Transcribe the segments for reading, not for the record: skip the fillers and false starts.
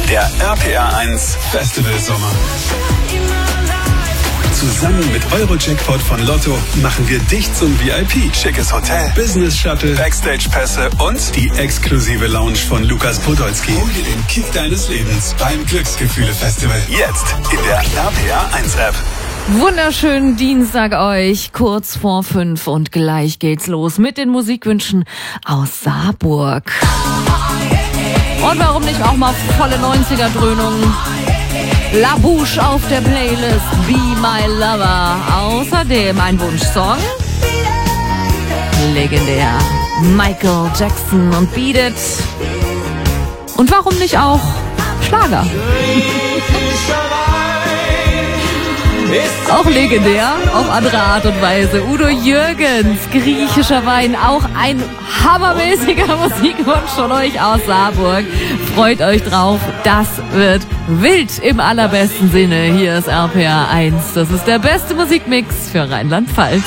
Der RPR 1 Festival Sommer. Zusammen mit Eurojackpot von Lotto machen wir dich zum VIP. Schickes Hotel, Business Shuttle, Backstage-Pässe und die exklusive Lounge von Lukas Podolski. Hol dir den Kick deines Lebens beim Glücksgefühle-Festival. Jetzt in der RPR 1 App. Wunderschönen Dienstag euch, kurz vor 5 und gleich geht's los mit den Musikwünschen aus Saarburg. Und warum nicht auch mal volle 90er-Dröhnung? La Bouche auf der Playlist, Be My Lover. Außerdem ein Wunschsong. Legendär. Michael Jackson und Beat It. Und warum nicht auch Schlager? Auch legendär, auf andere Art und Weise. Udo Jürgens, griechischer Wein, auch ein hammermäßiger Musikwunsch von euch aus Saarburg. Freut euch drauf, das wird wild im allerbesten Sinne. Hier ist RPR 1, das ist der beste Musikmix für Rheinland-Pfalz.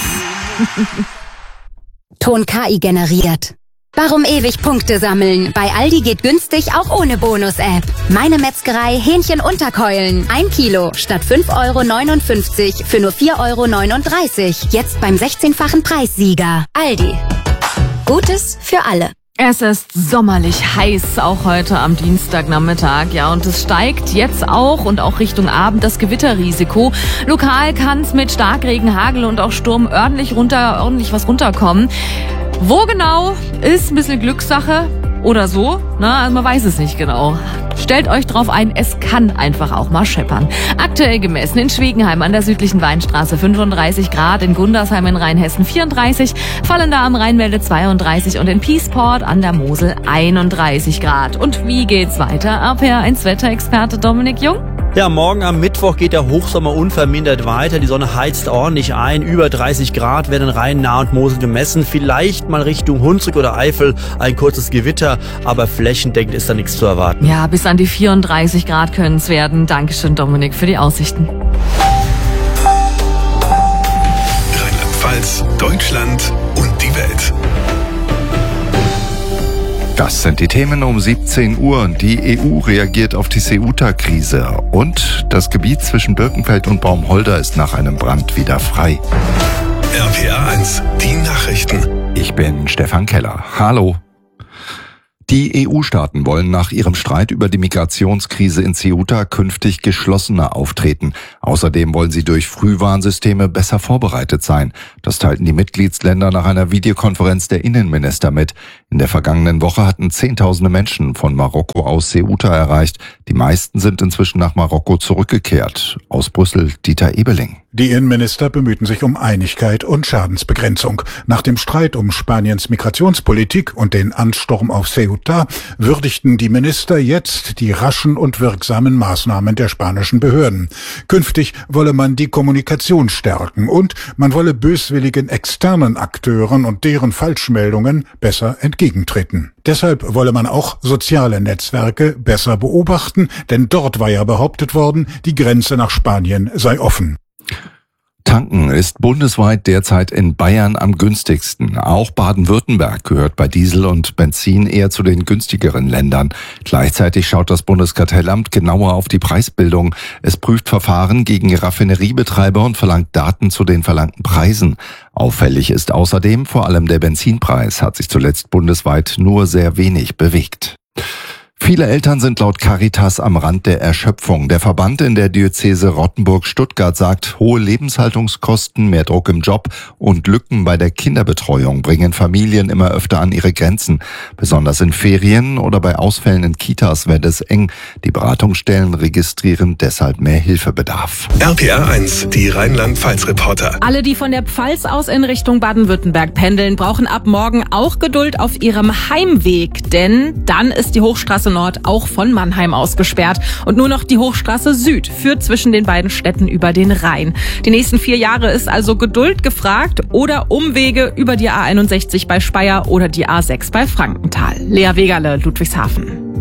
Ton KI generiert. Warum ewig Punkte sammeln? Bei Aldi geht günstig auch ohne Bonus-App. Meine Metzgerei Hähnchenunterkeulen. 1 Kilo statt 5,59 € für nur 4,39 €. Jetzt beim 16-fachen Preissieger. Aldi. Gutes für alle. Es ist sommerlich heiß, auch heute am Dienstagnachmittag, ja, und es steigt jetzt auch und auch Richtung Abend das Gewitterrisiko. Lokal kann es mit Starkregen, Hagel und auch Sturm ordentlich was runterkommen. Wo genau, ist ein bisschen Glückssache oder so, also man weiß es nicht genau. Stellt euch drauf ein, es kann einfach auch mal scheppern. Aktuell gemessen in Schwiegenheim an der südlichen Weinstraße 35 Grad, in Gundersheim in Rheinhessen 34, Vallendar am Rheinwälde 32 und in Peaceport an der Mosel 31 Grad. Und wie geht's weiter? RPR 1 Wetterexperte Dominik Jung? Ja, morgen am Mittwoch geht der Hochsommer unvermindert weiter. Die Sonne heizt ordentlich ein. Über 30 Grad werden Rhein, Nahe und Mosel gemessen. Vielleicht mal Richtung Hunsrück oder Eifel ein kurzes Gewitter, aber flächendeckend ist da nichts zu erwarten. Ja, bis an die 34 Grad können es werden. Dankeschön, Dominik, für die Aussichten. Rheinland-Pfalz, Deutschland und die Welt. Das sind die Themen um 17 Uhr. Die EU reagiert auf die Ceuta-Krise und das Gebiet zwischen Birkenfeld und Baumholder ist nach einem Brand wieder frei. RPR 1, die Nachrichten. Ich bin Stefan Keller. Hallo. Die EU-Staaten wollen nach ihrem Streit über die Migrationskrise in Ceuta künftig geschlossener auftreten. Außerdem wollen sie durch Frühwarnsysteme besser vorbereitet sein. Das teilten die Mitgliedsländer nach einer Videokonferenz der Innenminister mit. In der vergangenen Woche hatten Zehntausende Menschen von Marokko aus Ceuta erreicht. Die meisten sind inzwischen nach Marokko zurückgekehrt. Aus Brüssel Dieter Ebeling. Die Innenminister bemühten sich um Einigkeit und Schadensbegrenzung. Nach dem Streit um Spaniens Migrationspolitik und den Ansturm auf Ceuta würdigten die Minister jetzt die raschen und wirksamen Maßnahmen der spanischen Behörden. Künftig wolle man die Kommunikation stärken und man wolle böswilligen externen Akteuren und deren Falschmeldungen besser entgegentreten. Deshalb wolle man auch soziale Netzwerke besser beobachten, denn dort war ja behauptet worden, die Grenze nach Spanien sei offen. Tanken ist bundesweit derzeit in Bayern am günstigsten. Auch Baden-Württemberg gehört bei Diesel und Benzin eher zu den günstigeren Ländern. Gleichzeitig schaut das Bundeskartellamt genauer auf die Preisbildung. Es prüft Verfahren gegen Raffineriebetreiber und verlangt Daten zu den verlangten Preisen. Auffällig ist außerdem vor allem der Benzinpreis, hat sich zuletzt bundesweit nur sehr wenig bewegt. Viele Eltern sind laut Caritas am Rand der Erschöpfung. Der Verband in der Diözese Rottenburg-Stuttgart sagt, hohe Lebenshaltungskosten, mehr Druck im Job und Lücken bei der Kinderbetreuung bringen Familien immer öfter an ihre Grenzen. Besonders in Ferien oder bei Ausfällen in Kitas wird es eng. Die Beratungsstellen registrieren deshalb mehr Hilfebedarf. RPR 1, die Rheinland-Pfalz-Reporter. Alle, die von der Pfalz aus in Richtung Baden-Württemberg pendeln, brauchen ab morgen auch Geduld auf ihrem Heimweg. Denn dann ist die Hochstraße Nord auch von Mannheim aus gesperrt. Und nur noch die Hochstraße Süd führt zwischen den beiden Städten über den Rhein. Die nächsten 4 Jahre ist also Geduld gefragt oder Umwege über die A61 bei Speyer oder die A6 bei Frankenthal. Lea Wegerle, Ludwigshafen.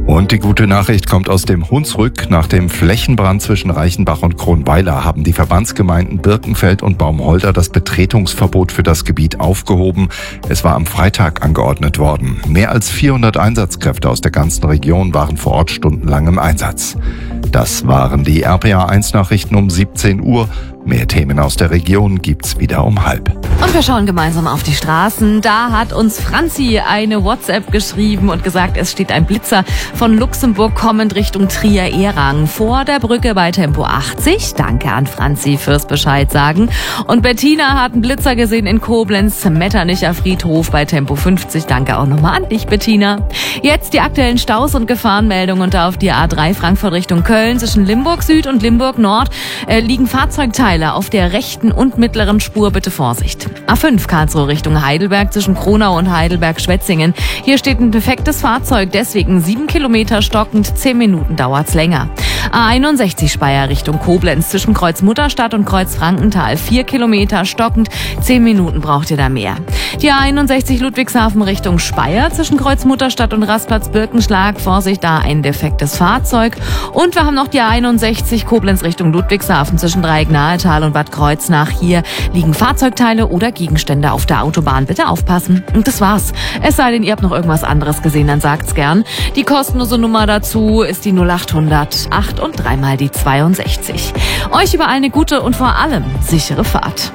Und die gute Nachricht kommt aus dem Hunsrück. Nach dem Flächenbrand zwischen Reichenbach und Kronweiler haben die Verbandsgemeinden Birkenfeld und Baumholder das Betretungsverbot für das Gebiet aufgehoben. Es war am Freitag angeordnet worden. Mehr als 400 Einsatzkräfte aus der ganzen Region waren vor Ort stundenlang im Einsatz. Das waren die RPA1-Nachrichten um 17 Uhr. Mehr Themen aus der Region gibt's wieder um 12:30. Und wir schauen gemeinsam auf die Straßen. Da hat uns Franzi eine WhatsApp geschrieben und gesagt, es steht ein Blitzer von Luxemburg kommend Richtung Trier-Ehrang vor der Brücke bei Tempo 80. Danke an Franzi fürs Bescheid sagen. Und Bettina hat einen Blitzer gesehen in Koblenz, Metternicher Friedhof bei Tempo 50. Danke auch nochmal an dich, Bettina. Jetzt die aktuellen Staus und Gefahrenmeldungen. Und da auf die A3 Frankfurt Richtung Köln zwischen Limburg Süd und Limburg Nord liegen Fahrzeugteile auf der rechten und mittleren Spur, bitte Vorsicht. A5 Karlsruhe Richtung Heidelberg zwischen Kronau und Heidelberg-Schwetzingen. Hier steht ein defektes Fahrzeug, deswegen 7 Kilometer stockend, 10 Minuten dauert's länger. A61 Speyer Richtung Koblenz zwischen Kreuz Mutterstadt und Kreuz Frankenthal, 4 Kilometer stockend, 10 Minuten braucht ihr da mehr. Die A61 Ludwigshafen Richtung Speyer zwischen Kreuz Mutterstadt und Rastplatz Birkenschlag, Vorsicht, da ein defektes Fahrzeug. Und wir haben noch die A61 Koblenz Richtung Ludwigshafen zwischen Dreieck-Nahetal und Bad Kreuznach. Hier liegen Fahrzeugteile oder Gegenstände auf der Autobahn. Bitte aufpassen. Und das war's. Es sei denn, ihr habt noch irgendwas anderes gesehen, dann sagt's gern. Die kostenlose Nummer dazu ist die 0800 8 und 3 mal die 62. Euch überall eine gute und vor allem sichere Fahrt.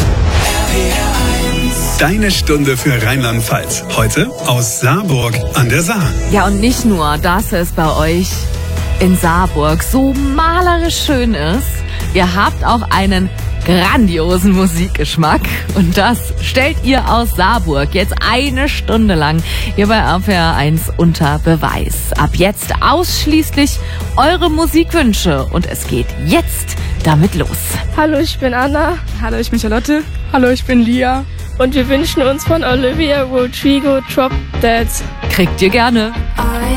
Deine Stunde für Rheinland-Pfalz. Heute aus Saarburg an der Saar. Ja, und nicht nur, dass es bei euch in Saarburg so malerisch schön ist. Ihr habt auch einen grandiosen Musikgeschmack und das stellt ihr aus Saarburg jetzt eine Stunde lang hier bei RPR1 unter Beweis. Ab jetzt ausschließlich eure Musikwünsche und es geht jetzt damit los. Hallo, ich bin Anna. Hallo, ich bin Charlotte. Hallo, ich bin Lia. Und wir wünschen uns von Olivia Rodrigo Drop Dead. Kriegt ihr gerne.